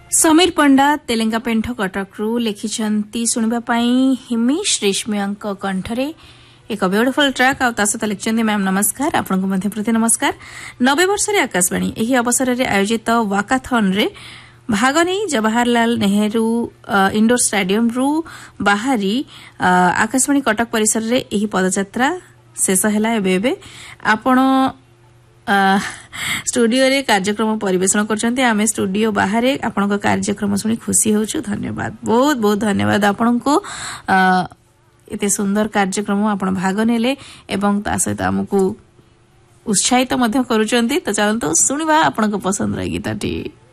समीर पंडा तेलेंगा पेंठ कटकरू लिखिछंती सुनिबा पई हिमेश रेशमियाଙ୍କ कंठरे एक beautiful track आ तासत लिखिछंती ma'am नमस्कार आपनको मध्य प्रति नमस्कार 90 वर्ष रे आकाशवाणी एही अवसर रे आयोजित वाकाथन रे भाग नै जवाहरलाल नेहरू इंडोर स्टेडियम रु बाहरी आकाशवाणी कटक परिसर रे एही पदयात्रा शेष हैला एबे आपण स्टूडियो रे कार्यक्रम परिवेषण करछन्ते आमे स्टूडियो बाहर आपनक कार्यक्रम सुनी खुशी होछु धन्यवाद बहुत बहुत धन्यवाद आपनको एते सुंदर कार्यक्रम आपण भाग नेले एवं ता सहित हमकु उत्साहित मध्य करूछन्ते त चलंतो सुनिबा आपनक पसंद रे गीताटी।